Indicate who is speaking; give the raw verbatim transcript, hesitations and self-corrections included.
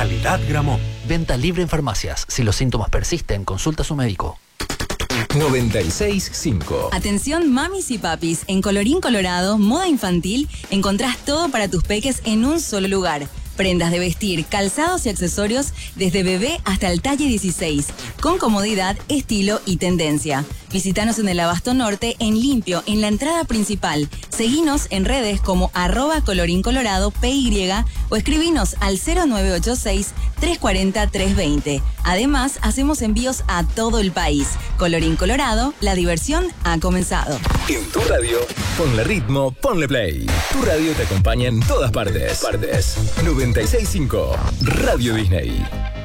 Speaker 1: Calidad Gramont.
Speaker 2: Venta libre en farmacias. Si los síntomas persisten, consulta a su médico.
Speaker 3: noventa y seis punto cinco.
Speaker 4: Atención mamis y papis, en Colorín Colorado, moda infantil, encontrás todo para tus peques en un solo lugar. Prendas de vestir, calzados y accesorios desde bebé hasta el talle dieciséis, con comodidad, estilo y tendencia. Visítanos en el Abasto Norte, en Limpio, en la entrada principal. Seguinos en redes como arroba Colorín Colorado P Y o escribinos al cero nueve ocho seis, tres cuatro cero, tres dos cero. Además, hacemos envíos a todo el país. Colorín Colorado, la diversión ha comenzado.
Speaker 3: En tu radio, ponle ritmo, ponle play. Tu radio te acompaña en todas partes. Partes. noventa y seis punto cinco. Radio Disney.